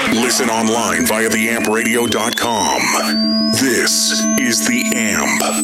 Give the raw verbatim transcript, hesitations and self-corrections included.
Listen online via the amp radio dot com. This is The Amp.